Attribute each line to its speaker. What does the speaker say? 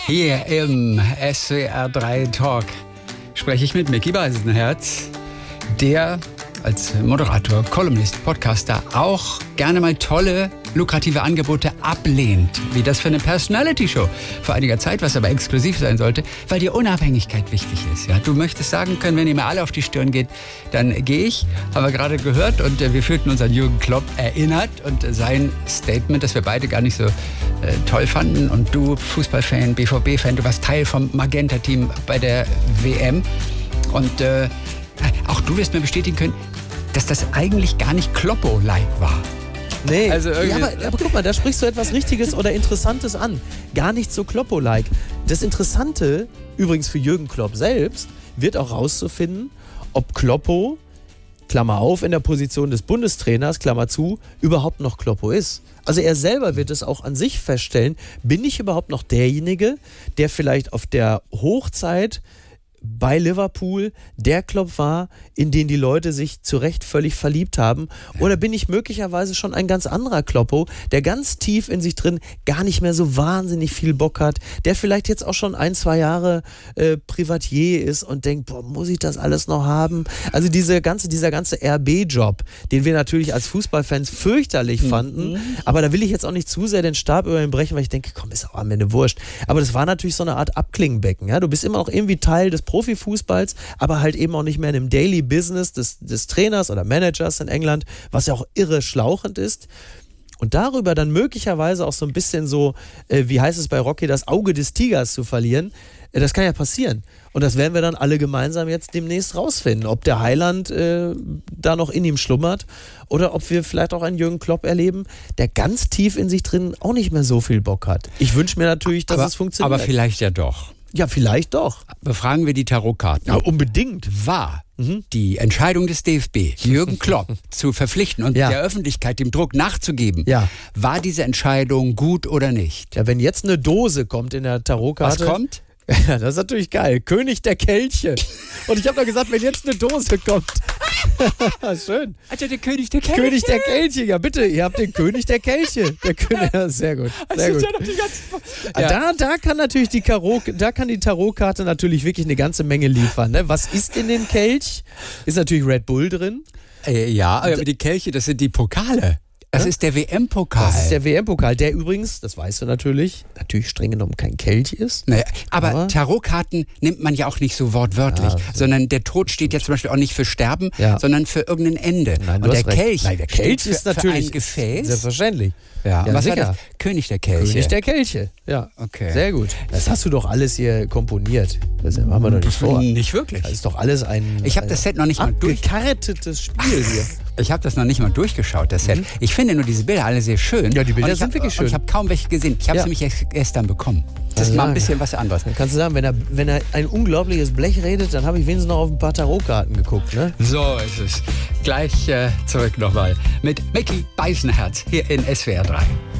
Speaker 1: Hier im SWR 3 Talk spreche ich mit Micky Beisenherz, der als Moderator, Kolumnist, Podcaster auch gerne mal tolle, lukrative Angebote ablehnt. Wie das für eine Personality-Show vor einiger Zeit, was aber exklusiv sein sollte, weil dir Unabhängigkeit wichtig ist. Ja? Du möchtest sagen können, wenn ihr mir alle auf die Stirn geht, dann gehe ich. Haben wir gerade gehört und wir fühlten uns an Jürgen Klopp erinnert und sein Statement, das wir beide gar nicht so toll fanden. Und du, Fußballfan, BVB-Fan, du warst Teil vom Magenta-Team bei der WM. Und auch du wirst mir bestätigen können, dass das eigentlich gar nicht Kloppo-like war.
Speaker 2: Nee,
Speaker 1: also
Speaker 2: ja, aber guck mal, da sprichst du etwas Richtiges oder Interessantes an. Gar nicht so Kloppo-like. Das Interessante, übrigens für Jürgen Klopp selbst, wird auch rauszufinden, ob Kloppo, Klammer auf, in der Position des Bundestrainers, Klammer zu, überhaupt noch Kloppo ist. Also er selber wird es auch an sich feststellen, bin ich überhaupt noch derjenige, der vielleicht auf der Hochzeit bei Liverpool der Klopp war, in den die Leute sich zu Recht völlig verliebt haben? Oder bin ich möglicherweise schon ein ganz anderer Kloppo, der ganz tief in sich drin gar nicht mehr so wahnsinnig viel Bock hat, der vielleicht jetzt auch schon 1-2 Jahre Privatier ist und denkt, boah, muss ich das alles noch haben? Also dieser ganze RB-Job, den wir natürlich als Fußballfans fürchterlich fanden, aber da will ich jetzt auch nicht zu sehr den Stab über ihn brechen, weil ich denke, komm, ist auch am Ende wurscht. Aber das war natürlich so eine Art Abklingbecken. Ja? Du bist immer noch irgendwie Teil des Profifußballs, aber halt eben auch nicht mehr in dem Daily Business des Trainers oder Managers in England, was ja auch irre schlauchend ist. Und darüber dann möglicherweise auch so ein bisschen so, wie heißt es bei Rocky, das Auge des Tigers zu verlieren, das kann ja passieren. Und das werden wir dann alle gemeinsam jetzt demnächst rausfinden, ob der Heiland da noch in ihm schlummert oder ob wir vielleicht auch einen Jürgen Klopp erleben, der ganz tief in sich drin auch nicht mehr so viel Bock hat. Ich wünsche mir natürlich, dass es funktioniert.
Speaker 1: Aber vielleicht ja doch.
Speaker 2: Ja, vielleicht doch.
Speaker 1: Befragen wir die Tarotkarten.
Speaker 2: Ja, unbedingt.
Speaker 1: War die Entscheidung des DFB, Jürgen Klopp zu verpflichten und der Öffentlichkeit dem Druck nachzugeben, war diese Entscheidung gut oder nicht? Ja,
Speaker 2: wenn jetzt eine Dose kommt in der Tarotkarte.
Speaker 1: Was kommt?
Speaker 2: Ja, das ist natürlich geil. König der Kelche. Und ich habe doch gesagt, wenn jetzt eine Dose kommt. Schön.
Speaker 1: Also der König der Kelche.
Speaker 2: König der Kelche, ja bitte, ihr habt den König der Kelche. Der König, ja, sehr gut. Sehr gut. Da kann natürlich die Tarotkarte natürlich wirklich eine ganze Menge liefern. Ne? Was ist in dem Kelch? Ist natürlich Red Bull drin.
Speaker 1: Ja, aber die Kelche, das sind die Pokale. Das ist der WM-Pokal.
Speaker 2: Das ist der WM-Pokal, der übrigens, das weißt du natürlich streng genommen kein Kelch ist.
Speaker 1: Naja, aber Tarotkarten nimmt man ja auch nicht so wortwörtlich, sondern der Tod steht ja zum Beispiel auch nicht für Sterben, sondern für irgendein Ende.
Speaker 2: Nein,
Speaker 1: und der Kelch,
Speaker 2: der Kelch ist natürlich
Speaker 1: für ein Gefäß.
Speaker 2: Selbstverständlich.
Speaker 1: Ja, was war das? König der Kelche.
Speaker 2: König der Kelche, ja.
Speaker 1: Okay.
Speaker 2: Sehr gut. Das hast du doch alles hier komponiert. Das haben wir doch nicht vor.
Speaker 1: Nicht wirklich.
Speaker 2: Das ist doch alles
Speaker 1: Ich habe das Set noch nicht mal
Speaker 2: abgekartetes Spiel hier.
Speaker 1: Ich habe das noch nicht mal durchgeschaut, das Set. Ich finde nur diese Bilder alle sehr schön.
Speaker 2: Ja, die Bilder sind wirklich schön.
Speaker 1: Ich habe kaum welche gesehen. Ich habe sie nämlich erst dann bekommen. Das ist mal ein bisschen was anderes.
Speaker 2: Dann kannst du sagen, wenn er ein unglaubliches Blech redet, dann habe ich wenigstens noch auf ein paar Tarotkarten geguckt. Ne?
Speaker 1: So ist es. Gleich zurück nochmal mit Micky Beisenherz hier in SWR 3.